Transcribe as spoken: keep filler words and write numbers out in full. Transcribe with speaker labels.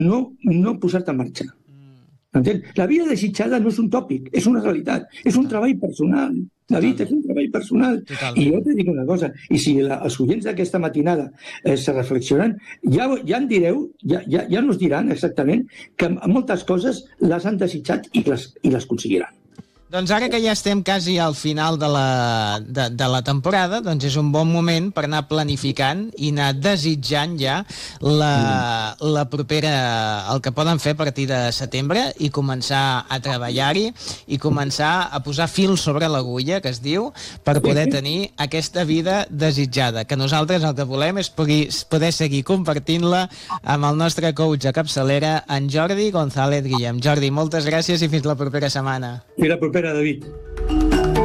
Speaker 1: no, no posar-te en marxa. Entens? La vida desitjada no és un tòpic, és una realitat, és un treball personal. David, és un treball personal.
Speaker 2: Totalment.
Speaker 1: I jo te dic una cosa, i si la, els oients d'aquesta matinada eh, se reflexionen, ja, ja en direu, ja, ja, ja nos diran exactament que moltes coses les han desitjat i les, i les aconseguiran.
Speaker 2: Doncs ara que ja estem quasi al final de la, de, de la temporada, doncs és un bon moment per anar planificant i anar desitjant ja la, la propera, el que poden fer a partir de setembre i començar a treballar-hi i començar a posar fil sobre l'agulla, que es diu, per poder tenir aquesta vida desitjada, que nosaltres el que volem és poder, poder seguir compartint-la amb el nostre coach de capçalera, en Jordi González Guillem. Jordi, moltes gràcies i fins la propera setmana.
Speaker 1: Fins la propera, David.